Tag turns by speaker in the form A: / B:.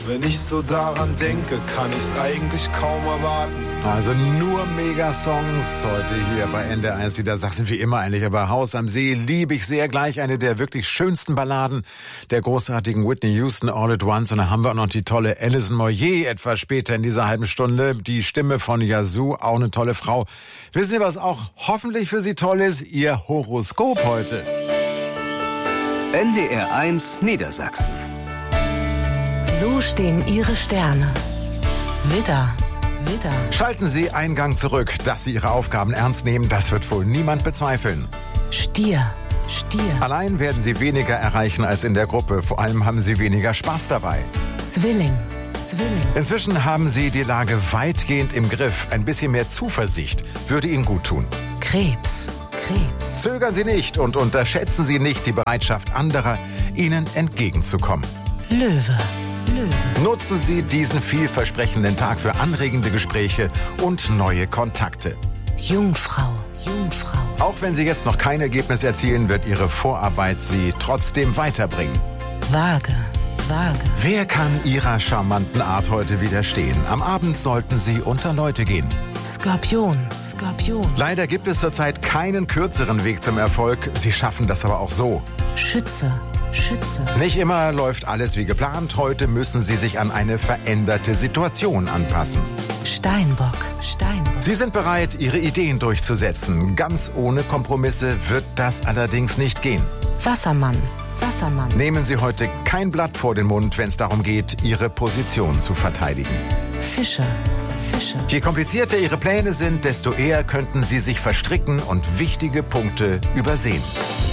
A: Wenn ich so daran denke, kann ich's eigentlich kaum erwarten.
B: Also nur Megasongs heute hier bei NDR1, die da sagten wie immer eigentlich, aber Haus am See liebe ich sehr, gleich eine der wirklich schönsten Balladen der großartigen Whitney Houston, All at Once. Und dann haben wir auch noch die tolle Alison Moyet etwas später in dieser halben Stunde, die Stimme von Yazoo, auch eine tolle Frau. Wissen Sie, was auch hoffentlich für Sie toll ist? Ihr Horoskop heute.
C: NDR1 Niedersachsen.
D: So stehen Ihre Sterne. Widder, Widder.
B: Schalten Sie einen Gang zurück, dass Sie Ihre Aufgaben ernst nehmen, das wird wohl niemand bezweifeln.
D: Stier, Stier.
B: Allein werden Sie weniger erreichen als in der Gruppe, vor allem haben Sie weniger Spaß dabei.
D: Zwilling, Zwilling.
B: Inzwischen haben Sie die Lage weitgehend im Griff. Ein bisschen mehr Zuversicht würde Ihnen gut tun.
D: Krebs, Krebs.
B: Zögern Sie nicht und unterschätzen Sie nicht die Bereitschaft anderer, Ihnen entgegenzukommen.
D: Löwe, Löwe.
B: Nutzen Sie diesen vielversprechenden Tag für anregende Gespräche und neue Kontakte.
D: Jungfrau, Jungfrau.
B: Auch wenn Sie jetzt noch kein Ergebnis erzielen, wird Ihre Vorarbeit Sie trotzdem weiterbringen.
D: Waage, Waage.
B: Wer kann Ihrer charmanten Art heute widerstehen? Am Abend sollten Sie unter Leute gehen.
D: Skorpion, Skorpion.
B: Leider gibt es zurzeit keinen kürzeren Weg zum Erfolg. Sie schaffen das aber auch so.
D: Schütze, Schütze.
B: Nicht immer läuft alles wie geplant. Heute müssen Sie sich an eine veränderte Situation anpassen.
D: Steinbock, Steinbock.
B: Sie sind bereit, Ihre Ideen durchzusetzen. Ganz ohne Kompromisse wird das allerdings nicht gehen.
D: Wassermann, Wassermann.
B: Nehmen Sie heute kein Blatt vor den Mund, wenn es darum geht, Ihre Position zu verteidigen.
D: Fische, Fische.
B: Je komplizierter Ihre Pläne sind, desto eher könnten Sie sich verstricken und wichtige Punkte übersehen.